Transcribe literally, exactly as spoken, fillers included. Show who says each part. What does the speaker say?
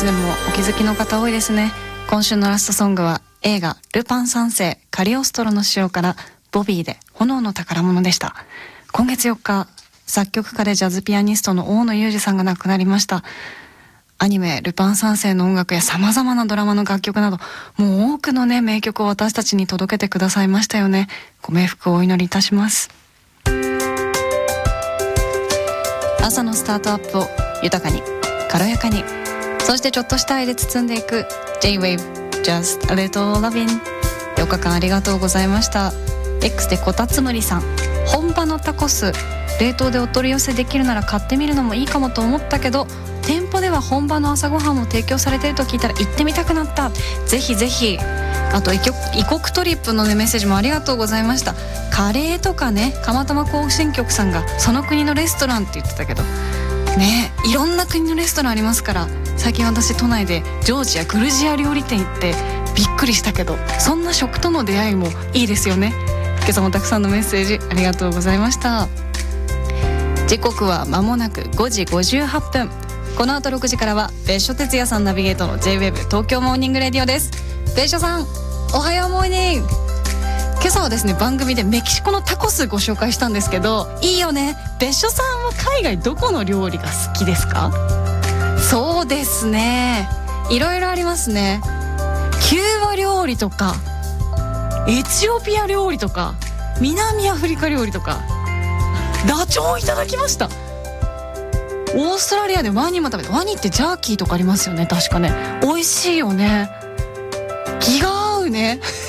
Speaker 1: ツでもお気づきの方多いですね。今週のラストソングは映画ルパン三世カリオストロの塩からボビーで炎の宝物でした。今月よっか、作曲家でジャズピアニストの大野裕二さんが亡くなりました。アニメルパン三世の音楽や様々なドラマの楽曲など、もう多くのね名曲を私たちに届けてくださいましたよね。ご冥福をお祈りいたします。朝のスタートアップを豊かに軽やかに、そしてちょっとした愛で包んでいく J-Wave Just a Little Lovin'。 よっかかんありがとうございました。 X でこたつむりさん、本場のタコス冷凍でお取り寄せできるなら買ってみるのもいいかもと思ったけど、店舗では本場の朝ごはんを提供されていると聞いたら行ってみたくなった。ぜひぜひ。あと異国トリップの、ね、メッセージもありがとうございました。カレーとかね、釜玉行進曲さんがその国のレストランって言ってたけどね、いろんな国のレストランありますから、最近私都内でジョージアグルジア料理店行ってびっくりしたけど、そんな食との出会いもいいですよね。今朝もたくさんのメッセージありがとうございました。時刻は間もなくごじごじゅうはっぷん。この後ろくじからは別所哲也さんナビゲートの J-Wave 東京モーニングレディオです。別所さん、おはようモーニング。今朝はですね、番組でメキシコのタコスご紹介したんですけど、いいよね。別所さんは海外どこの料理が好きですか？そうですね、いろいろありますね。キューバ料理とかエチオピア料理とか南アフリカ料理とか、ダチョウをいただきました。オーストラリアでワニも食べた。ワニってジャーキーとかありますよね、確かね。美味しいよね。気が合うね